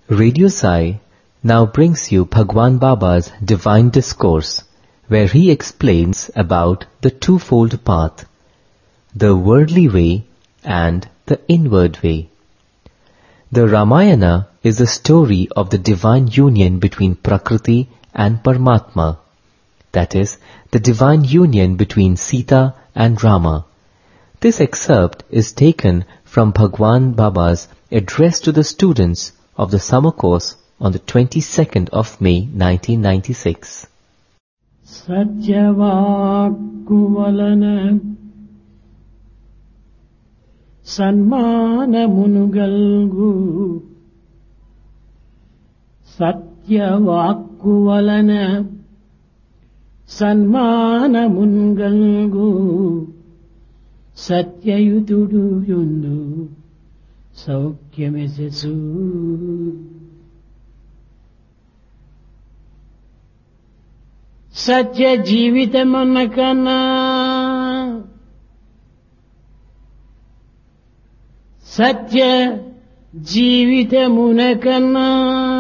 Radio Sai now brings you Bhagwan Baba's Divine Discourse, where he explains about the twofold path, the worldly way and the inward way. The Ramayana is the story of the divine union between Prakriti and Paramatma, that is, the divine union between Sita and Rama. This excerpt is taken from Bhagwan Baba's address to the students of the summer course on the 22nd of May 1996. Satyavakkuvalana Sanmanamunugalgu Satyavakkuvalana Sanmanamunugalgu Satyayutudu yundu Saukhyamesesu. Satya జీవితమునకన్నా Satya జీవితమునకన్నా